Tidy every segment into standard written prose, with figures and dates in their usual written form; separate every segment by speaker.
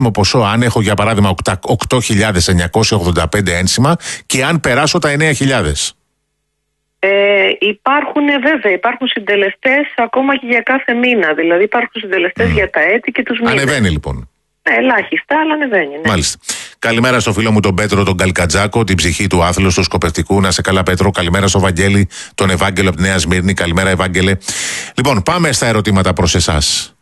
Speaker 1: ποσό αν έχω για παράδειγμα 8.985 ένσημα και αν περάσω τα 9.000?
Speaker 2: Υπάρχουν συντελεστές ακόμα και για κάθε μήνα. Δηλαδή υπάρχουν συντελεστές για τα έτη και τους μήνες.
Speaker 1: Ανεβαίνει λοιπόν.
Speaker 2: Ελάχιστα, αλλά ανεβαίνει. Ναι.
Speaker 1: Μάλιστα. Καλημέρα στο φίλο μου τον Πέτρο, τον Καλκατζάκο, την ψυχή του άθλου, του Σκοπευτικού. Να σε καλά, Πέτρο. Καλημέρα στο Βαγγέλη, τον Ευάγγελο από τη Νέα Σμύρνη. Καλημέρα, Ευάγγελε. Λοιπόν, πάμε στα ερωτήματα προς εσάς.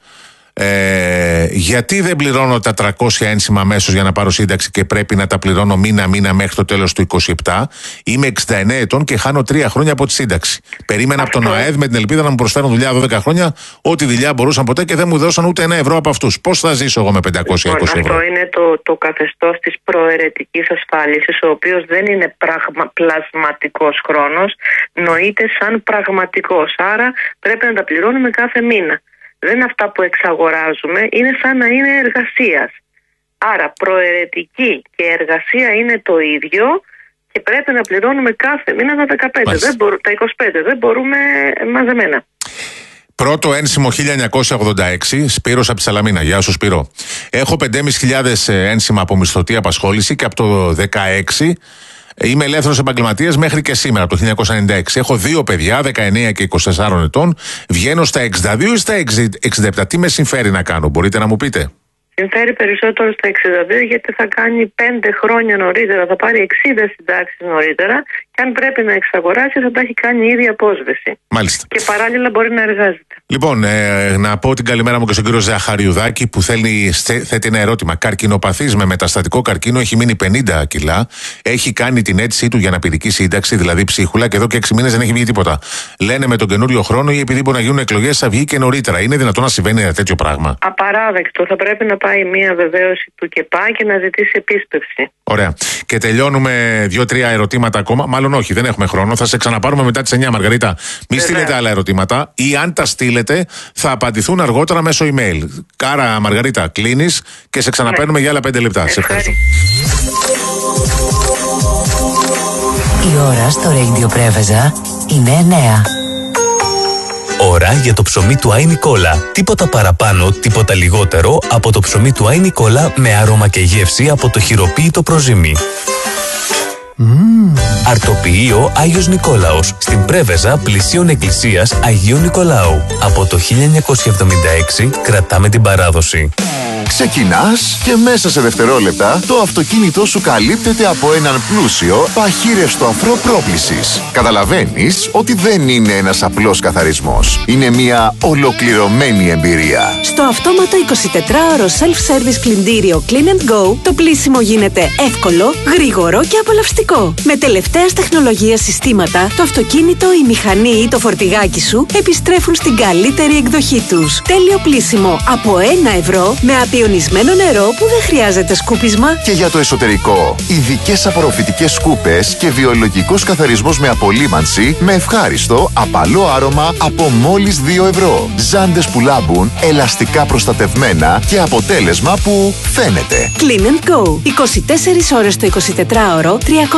Speaker 1: Γιατί δεν πληρώνω τα 300 ένσημα αμέσως για να πάρω σύνταξη και πρέπει να τα πληρώνω μήνα-μήνα μέχρι το τέλος του 27? Είμαι 69 ετών και χάνω 3 χρόνια από τη σύνταξη. Περίμενα από τον ΑΕΔ με την ελπίδα να μου προσφέρουν δουλειά 12 χρόνια, ό,τι δουλειά μπορούσαν ποτέ και δεν μου δώσαν ούτε ένα ευρώ από αυτούς. Πώς θα ζήσω εγώ με 520 ευρώ?
Speaker 2: Αυτό είναι το καθεστώς της προαιρετικής ασφάλισης, ο οποίος δεν είναι πλασματικός χρόνος, νοείται σαν πραγματικός. Άρα πρέπει να τα πληρώνουμε κάθε μήνα. Δεν είναι αυτά που εξαγοράζουμε, είναι σαν να είναι εργασίας. Άρα προαιρετική και εργασία είναι το ίδιο και πρέπει να πληρώνουμε κάθε μήνα τα 15, τα 25, δεν μπορούμε μαζεμένα.
Speaker 1: Πρώτο ένσημο 1986, Σπύρος από τη Σαλαμίνα. Γεια σου, Σπύρο. Έχω 5.500 ένσημα από μισθωτή απασχόληση και από το 16 είμαι ελεύθερος επαγγελματίας μέχρι και σήμερα, από το 1996. Έχω 2 παιδιά, 19 και 24 ετών. Βγαίνω στα 62 ή στα 67? Τι με συμφέρει να κάνω, μπορείτε να μου πείτε?
Speaker 2: Συμφέρει περισσότερο στα 62, γιατί θα κάνει 5 χρόνια νωρίτερα, θα πάρει 60 συντάξεις νωρίτερα και αν πρέπει να εξαγοράσει θα τα έχει κάνει ήδη απόσβεση.
Speaker 1: Μάλιστα.
Speaker 2: Και παράλληλα μπορεί να εργάζεται.
Speaker 1: Λοιπόν, να πω την καλημέρα μου και στον κύριο Ζαχαριουδάκη που θέτει ένα ερώτημα. Καρκινοπαθής με μεταστατικό καρκίνο, έχει μείνει 50 κιλά. Έχει κάνει την αίτησή του για αναπηρική σύνταξη, δηλαδή ψίχουλα, και εδώ και 6 μήνες δεν έχει βγει τίποτα. Λένε με τον καινούριο χρόνο ή επειδή μπορεί να γίνουν εκλογές θα βγει και νωρίτερα. Είναι δυνατόν να συμβαίνει ένα τέτοιο πράγμα?
Speaker 2: Απαράδεκτο. Θα πρέπει να πάει μία βεβαίωση του ΚΕΠΑ και να ζητήσει επίσπευση.
Speaker 1: Ωραία. Και τελειώνουμε 2-3 ερωτήματα ακόμα. Μάλλον όχι, δεν έχουμε χρόνο. Θα σε ξαναπάρουμε μετά τις 9, Μαργαρίτα. Μην στείλετε άλλα ερωτήματα ή αν τα στείλετε θα απαντηθούν αργότερα μέσω email. Κάρα, Μαργαρίτα, κλείνεις και σε ξαναπαίρνουμε για άλλα 5 λεπτά. Σε ευχαριστώ.
Speaker 3: Η ώρα στο Radio Πρέβεζα είναι 9.
Speaker 4: Ώρα για το ψωμί του Άι Νικόλα. Τίποτα παραπάνω, τίποτα λιγότερο από το ψωμί του Άι Νικόλα με άρωμα και γεύση από το χειροποίητο προζύμι. Αρτοποιείο Άγιος Νικόλαος στην Πρέβεζα πλησίων εκκλησίας Αγίου Νικολάου. Από το 1976 κρατάμε την παράδοση.
Speaker 5: Ξεκινάς και μέσα σε δευτερόλεπτα το αυτοκίνητό σου καλύπτεται από έναν πλούσιο παχύρευστο αφρό πρόπλησης. Καταλαβαίνεις ότι δεν είναι ένας απλός καθαρισμός. Είναι μια ολοκληρωμένη εμπειρία.
Speaker 6: Στο αυτόματο 24ωρο self-service πλυντήριο Clean & Go το πλύσιμο γίνεται εύκολο, γρήγορο και απολαυστικό. Με τελευταίας τεχνολογίας συστήματα, το αυτοκίνητο, η μηχανή ή το φορτηγάκι σου επιστρέφουν στην καλύτερη εκδοχή τους. Τέλειο πλύσιμο από 1 ευρώ με απειωνισμένο νερό που δεν χρειάζεται σκούπισμα.
Speaker 5: Και για το εσωτερικό, ειδικές απορροφητικές σκούπες και βιολογικός καθαρισμός με απολύμανση με ευχάριστο, απαλό άρωμα από μόλις 2 ευρώ. Ζάντες που λάμπουν, ελαστικά προστατευμένα και αποτέλεσμα που φαίνεται.
Speaker 6: Clean & Go. 24 ώρες το 24ωρο,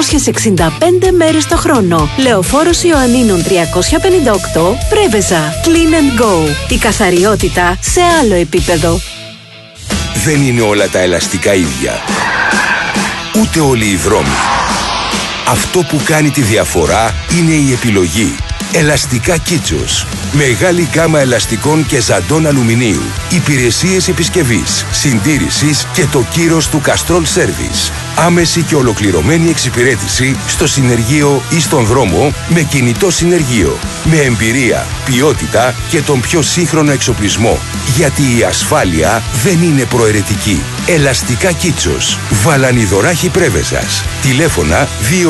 Speaker 6: 365 μέρες το χρόνο. Λεωφόρος Ιωαννίνων 358, Πρέβεζα. Clean & Go. Η καθαριότητα σε άλλο επίπεδο.
Speaker 7: Δεν είναι όλα τα ελαστικά ίδια. Ούτε όλοι οι δρόμοι. Αυτό που κάνει τη διαφορά είναι η επιλογή. Ελαστικά Κίτσος. Μεγάλη γκάμα ελαστικών και ζαντών αλουμινίου. Υπηρεσίες επισκευής, συντήρησης και το κύρος του Castrol Service. Άμεση και ολοκληρωμένη εξυπηρέτηση στο συνεργείο ή στον δρόμο με κινητό συνεργείο. Με εμπειρία, ποιότητα και τον πιο σύγχρονο εξοπλισμό. Γιατί η ασφάλεια δεν είναι προαιρετική. Ελαστικά Κίτσος. Βαλανιδωράχη Πρέβεζας. Τηλέφωνα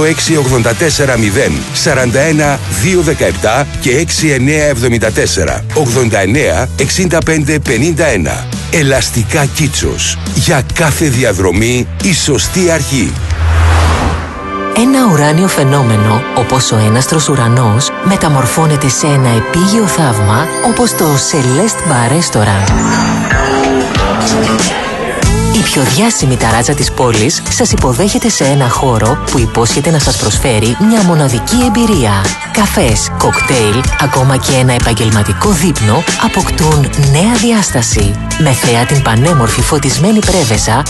Speaker 7: 26840 41 217 και 6974 89 65 51. Ελαστικά Κίτσος. Για κάθε διαδρομή η σωστή αρχή.
Speaker 3: Ένα ουράνιο φαινόμενο, όπως ο έναστρος ουρανός, μεταμορφώνεται σε ένα επίγειο θαύμα, όπως το Celeste Bar Restaurant. Η πιο διάσημη ταράτσα της πόλης σας υποδέχεται σε ένα χώρο που υπόσχεται να σας προσφέρει μια μοναδική εμπειρία. Καφές, κοκτέιλ, ακόμα και ένα επαγγελματικό δείπνο αποκτούν νέα διάσταση. Με θέα την πανέμορφη φωτισμένη πρέβεζα